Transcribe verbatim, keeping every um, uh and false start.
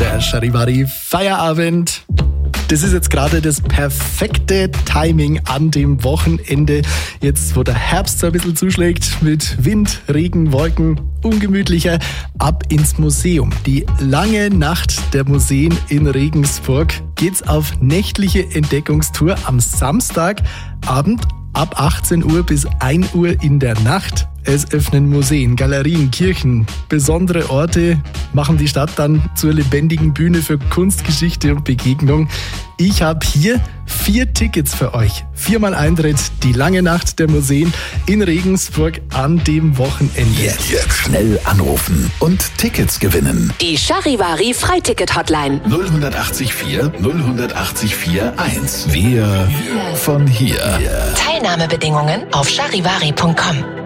Der Charivari Feierabend. Das ist jetzt gerade das perfekte Timing an dem Wochenende. Jetzt, wo der Herbst so ein bisschen zuschlägt mit Wind, Regen, Wolken, ungemütlicher, ab ins Museum. Die lange Nacht der Museen in Regensburg geht's auf nächtliche Entdeckungstour am Samstagabend ab achtzehn Uhr bis ein Uhr in der Nacht. Es öffnen Museen, Galerien, Kirchen. Besondere Orte machen die Stadt dann zur lebendigen Bühne für Kunstgeschichte und Begegnung. Ich habe hier vier Tickets für euch. Viermal Eintritt, die lange Nacht der Museen in Regensburg an dem Wochenende. Jetzt, jetzt schnell anrufen und Tickets gewinnen. Die Charivari Freiticket-Hotline. null acht vier null acht vier eins. Wir von hier. Teilnahmebedingungen auf charivari punkt com.